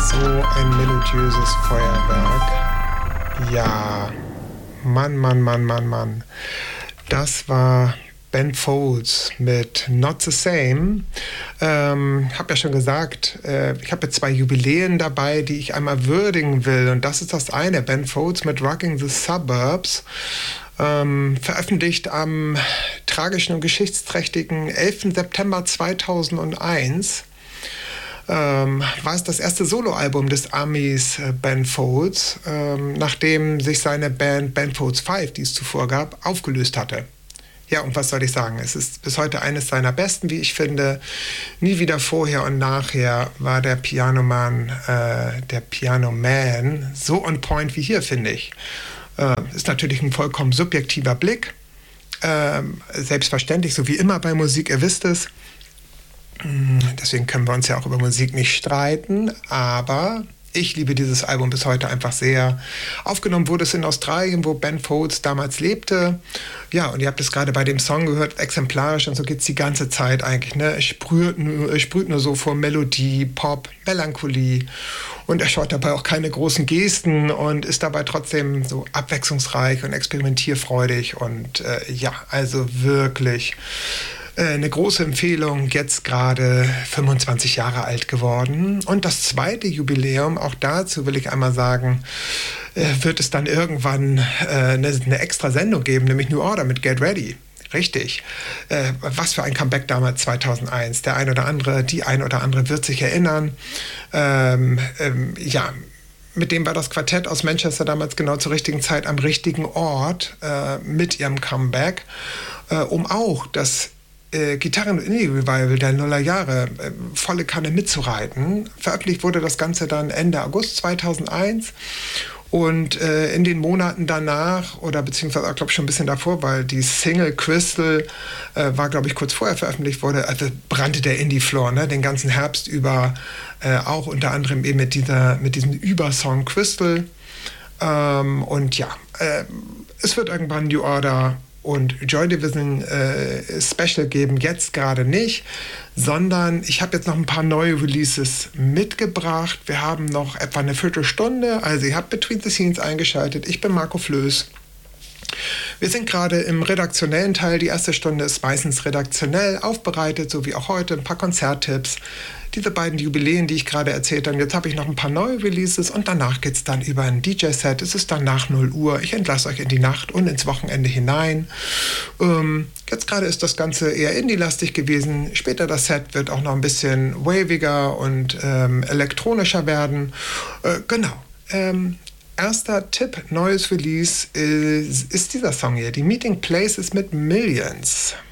So ein melodiöses Feuerwerk. Ja, Mann, Mann, Mann, Mann, Mann. Das war Ben Folds mit Not the Same. Hab ja schon gesagt, ich habe jetzt 2 Jubiläen dabei, die ich einmal würdigen will. Und das ist das eine, Ben Folds mit Rocking the Suburbs. Veröffentlicht am tragischen und geschichtsträchtigen 11. September 2001. War es das erste Soloalbum des Amis Ben Folds, nachdem sich seine Band Ben Folds 5, die es zuvor gab, aufgelöst hatte. Ja, und was soll ich sagen? Es ist bis heute eines seiner besten, wie ich finde. Nie wieder vorher und nachher war der Pianoman so on point wie hier, finde ich. Ist natürlich ein vollkommen subjektiver Blick. Selbstverständlich, so wie immer bei Musik, ihr wisst es. Deswegen können wir uns ja auch über Musik nicht streiten, aber ich liebe dieses Album bis heute einfach sehr. Aufgenommen wurde es in Australien, wo Ben Folds damals lebte. Ja, und ihr habt es gerade bei dem Song gehört, exemplarisch, und so geht es die ganze Zeit eigentlich. Ne? Es sprüht nur so vor Melodie, Pop, Melancholie. Und er scheut dabei auch keine großen Gesten und ist dabei trotzdem so abwechslungsreich und experimentierfreudig. Und ja, also wirklich eine große Empfehlung, jetzt gerade 25 Jahre alt geworden. Und das zweite Jubiläum, auch dazu will ich einmal sagen, wird es dann irgendwann eine extra Sendung geben, nämlich New Order mit Get Ready. Richtig. Was für ein Comeback damals 2001. Die ein oder andere wird sich erinnern. Ja, mit dem war das Quartett aus Manchester damals genau zur richtigen Zeit am richtigen Ort mit ihrem Comeback, um auch das Gitarren- und Indie-Revival der Nullerjahre volle Kanne mitzureiten. Veröffentlicht wurde das Ganze dann Ende August 2001 und in den Monaten danach, oder beziehungsweise auch, glaube ich, schon ein bisschen davor, weil die Single Crystal war, glaube ich, kurz vorher veröffentlicht wurde, also brannte der Indie-Floor, ne, den ganzen Herbst über, auch unter anderem eben mit diesem Übersong Crystal. Und ja, es wird irgendwann New Order und Joy Division Special geben, jetzt gerade nicht, sondern ich habe jetzt noch ein paar neue Releases mitgebracht. Wir haben noch etwa eine Viertelstunde, also ihr habt Between the Scenes eingeschaltet. Ich bin Marco Flöß. Wir sind gerade im redaktionellen Teil. Die erste Stunde ist meistens redaktionell aufbereitet, so wie auch heute, ein paar Konzerttipps. Diese beiden Jubiläen, die ich gerade erzählt habe. Jetzt habe ich noch ein paar neue Releases und danach geht es dann über ein DJ-Set. Es ist dann nach 0 Uhr. Ich entlasse euch in die Nacht und ins Wochenende hinein. Jetzt gerade ist das Ganze eher indie-lastig gewesen. Später das Set wird auch noch ein bisschen waviger und elektronischer werden. Genau. Erster Tipp, neues Release ist dieser Song hier, die Meeting Places mit Millions.